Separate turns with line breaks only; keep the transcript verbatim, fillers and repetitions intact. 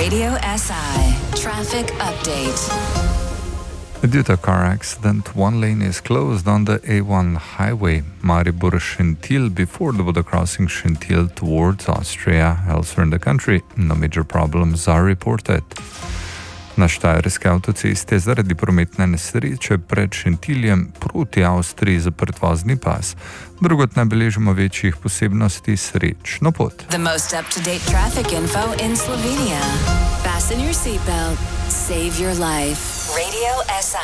Radio S I Traffic Update.
Due to a car accident, one lane is closed on the A one highway, Maribor-Schintil, before the border crossing Schintil towards Austria. Elsewhere in the country, no major problems are reported. Na Štajerski avtocesti je zaradi prometne nesreče pred Šentiljem proti Avstriji zaprt vozni pas. Drugod ne beležimo večjih posebnosti. Srečno pot.
The most up-to-date traffic info in Slovenia. Fasten your seatbelt. Save your life. Radio S I.